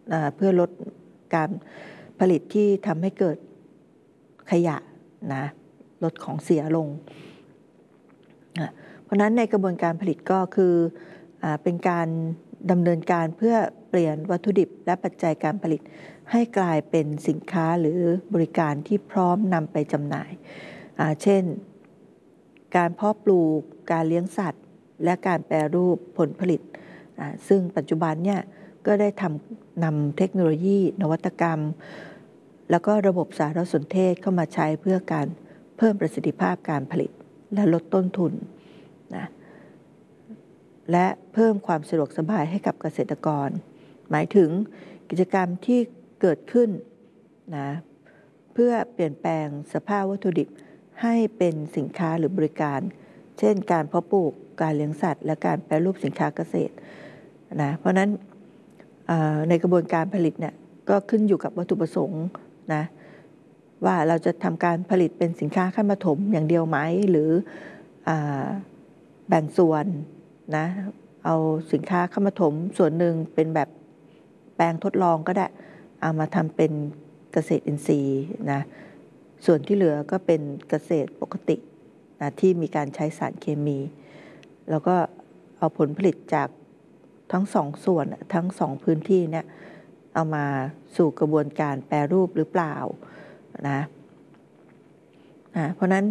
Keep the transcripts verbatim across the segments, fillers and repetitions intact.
เพื่อลดการผลิตที่ทำให้เกิดขยะนะลดของเสียลงเพราะนั้นในกระบวนการผลิตก็คือเป็นการดำเนินการเพื่อเปลี่ยนวัตถุดิบและปัจจัยการผลิตให้กลายเป็นสินค้าหรือบริการที่พร้อมนำไปจำหน่ายเช่นการเพาะปลูกการเลี้ยงสัตว์และการแปรรูปผลผลิตซึ่งปัจจุบันเนี่ยก็ได้ทำนำเทคโนโลยีนวัตกรรมแล้วก็ระบบสารสนเทศเข้ามาใช้เพื่อการเพิ่มประสิทธิภาพการผลิตและลดต้นทุนนะและเพิ่มความสะดวกสบายให้กับเกษตรกรหมายถึงกิจกรรมที่เกิดขึ้นนะเพื่อเปลี่ยนแปลงสภาพวัตถุดิบให้เป็นสินค้าหรือบริการเช่นการเพาะปลูกการเลี้ยงสัตว์และการแปรรูปสินค้าเกษตรนะเพราะนั้นในกระบวนการผลิตเนี่ยก็ขึ้นอยู่กับวัตถุประสงค์นะว่าเราจะทำการผลิตเป็นสินค้าขั้นปฐมอย่างเดียวไหมหรือแบ่งส่วนนะเอาสินค้าขั้นปฐมส่วนหนึ่งเป็นแบบแปลงทดลองก็ได้เอามาทำเป็นเกษตรอินทรีย์นะส่วนที่เหลือก็เป็นเกษตรปกตินะที่มีการใช้สารเคมีแล้วก็เอาผลผลิตจากทั้งสองส่วนทั้งสองพื้นที่เนี่ยเอามาสู่กระบวนการแปรรูปหรือเปล่านะนะเพราะนั้น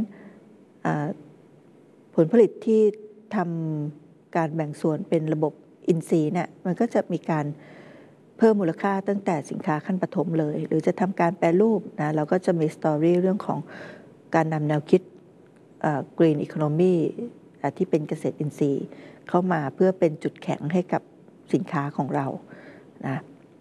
ผลผลิตที่ทำการแบ่งส่วนเป็นระบบอินทรีย์เนี่ยมันก็จะมีการเพิ่มมูลค่าตั้งแต่สินค้าขั้นปฐมเลยหรือจะทำการแปรรูปนะเราก็จะมีสตอรี่เรื่องของการนำแนวคิดกรีนอีโคโนมีที่เป็นเกษตรอินทรีย์เข้ามาเพื่อเป็นจุดแข็งให้กับสินค้าของเรานะ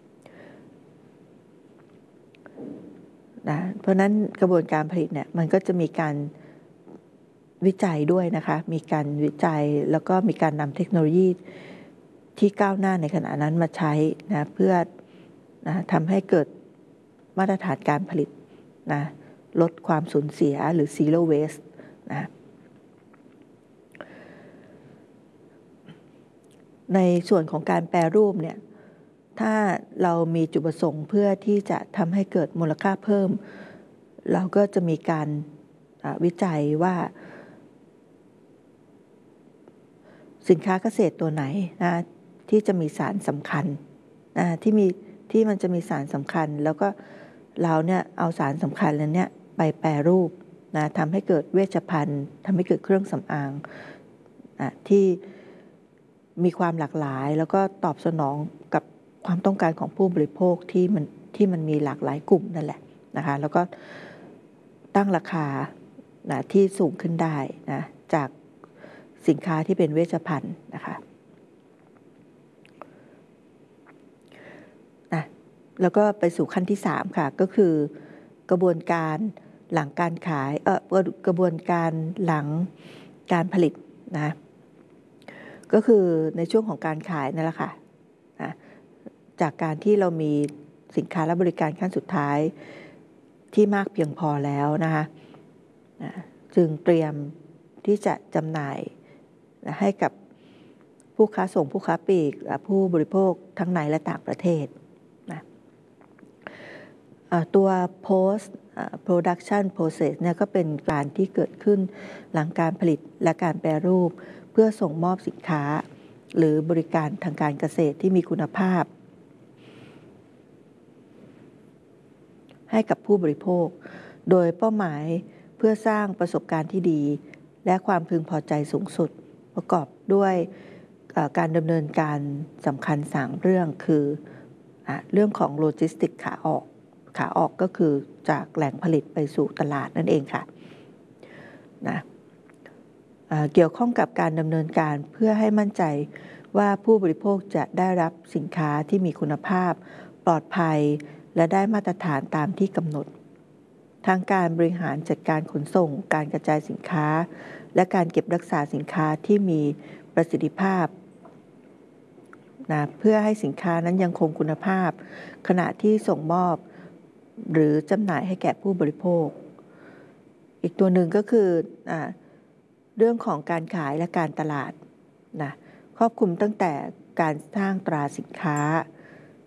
นะเพราะนั้นกระบวนการผลิตเนี่ยมันก็จะมีการวิจัยด้วยนะคะมีการวิจัยแล้วก็มีการนำเทคโนโลยีที่ก้าวหน้าในขณะนั้นมาใช้นะเพื่อนะทำให้เกิดมาตรฐานการผลิตนะลดความสูญเสียหรือ zero waste นะในส่วนของการแปรรูปเนี่ยถ้าเรามีจุดประสงค์เพื่อที่จะทำให้เกิดมูลค่าเพิ่มเราก็จะมีการวิจัยว่าสินค้าเกษตรตัวไหนนะที่จะมีสารสำคัญนะที่มีที่มันจะมีสารสำคัญแล้วก็เราเนี่ยเอาสารสำคัญแล้วเนี่ยไปแปรรูปนะทำให้เกิดเวชภัณฑ์ทำให้เกิดเครื่องสำอางนะที่มีความหลากหลายแล้วก็ตอบสนองกับความต้องการของผู้บริโภคที่มันที่มันมีหลากหลายกลุ่มนั่นแหละนะคะแล้วก็ตั้งราคานะที่สูงขึ้นได้นะจากสินค้าที่เป็นเวชภัณฑ์นะคะนะแล้วก็ไปสู่ขั้นที่สามค่ะก็คือกระบวนการหลังการขายเออกระบวนการหลังการผลิตนะก็คือในช่วงของการขายนั่นแหละค่ะนะจากการที่เรามีสินค้าและบริการขั้นสุดท้ายที่มากเพียงพอแล้วนะคะนะจึงเตรียมที่จะจำหน่ายนะให้กับผู้ค้าส่งผู้ค้าปลีกผู้บริโภคทั้งในและต่างประเทศนะตัว post production process เนี่ยก็เป็นการที่เกิดขึ้นหลังการผลิตและการแปรรูปเพื่อส่งมอบสินค้าหรือบริการทางการเกษตรที่มีคุณภาพให้กับผู้บริโภคโดยเป้าหมายเพื่อสร้างประสบการณ์ที่ดีและความพึงพอใจสูงสุดประกอบด้วยการดำเนินการสำคัญสามเรื่องคือเรื่องของโลจิสติกขาออกขาออกก็คือจากแหล่งผลิตไปสู่ตลาดนั่นเองค่ะนะเกี่ยวข้องกับการดำเนินการเพื่อให้มั่นใจว่าผู้บริโภคจะได้รับสินค้าที่มีคุณภาพปลอดภัยและได้มาตรฐานตามที่กำหนดทางการบริหารจัดการขนส่งการกระจายสินค้าและการเก็บรักษาสินค้าที่มีประสิทธิภาพนะเพื่อให้สินค้านั้นยังคงคุณภาพขณะที่ส่งมอบหรือจำหน่ายให้แก่ผู้บริโภคอีกตัวหนึ่งก็คืออเรื่องของการขายและการตลาดนะครอบคลุมตั้งแต่การสร้างตราสินค้า